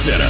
Center.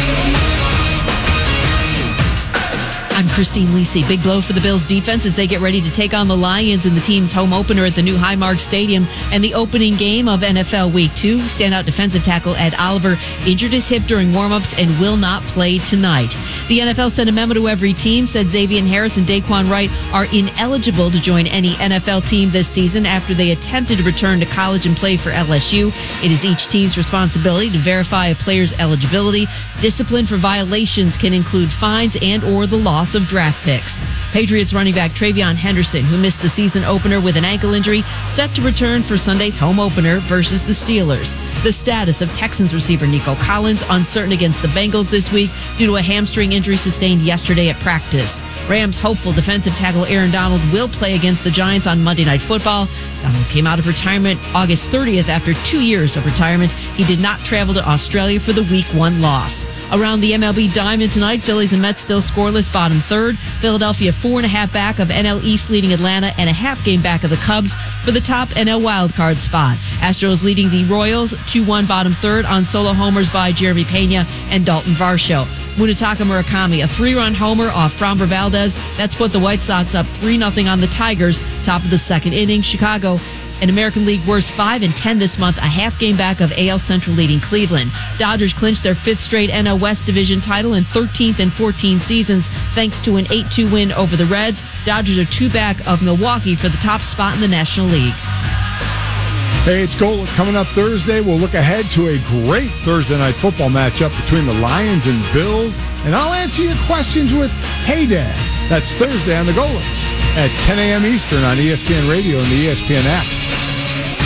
I'm Christine Lisi. Big blow for the Bills defense as they get ready to take on the Lions in the team's home opener at the new Highmark Stadium and the opening game of NFL Week 2. Standout defensive tackle Ed Oliver injured his hip during warmups and will not play tonight. The NFL sent a memo to every team, said Xavier Harris and Daquan Wright are ineligible to join any NFL team this season after they attempted to return to college and play for LSU. It is each team's responsibility to verify a player's eligibility. Discipline for violations can include fines and or the loss of draft picks. Patriots running back TreVeyon Henderson, who missed the season opener with an ankle injury, set to return for Sunday's home opener versus the Steelers. The status of Texans receiver Nico Collins uncertain against the Bengals this week due to a hamstring injury sustained yesterday at practice. Rams hopeful defensive tackle Aaron Donald will play against the Giants on Monday Night Football. Donald came out of retirement August 30th after 2 years of retirement. He did not travel to Australia for the Week 1 loss. Around the MLB diamond tonight, Phillies and Mets still scoreless, bottom third. Philadelphia 4.5 back of NL East leading Atlanta and a half game back of the Cubs for the top NL wildcard spot. Astros leading the Royals 2-1 bottom third on solo homers by Jeremy Pena and Dalton Varsho. Munetaka Murakami, a 3-run homer off Framber Valdez. That's put the White Sox up 3-0 on the Tigers. Top of the second inning, Chicago, an American League worst 5-10 this month, a half game back of AL Central leading Cleveland. Dodgers clinched their 5th straight NL West Division title in 13th and 14 seasons thanks to an 8-2 win over the Reds. Dodgers are 2 back of Milwaukee for the top spot in the National League. Hey, it's Gola coming up Thursday. We'll look ahead to a great Thursday night football matchup between the Lions and Bills. And I'll answer your questions with Hey Dad. That's Thursday on the Golas at 10 a.m. Eastern on ESPN Radio and the ESPN app.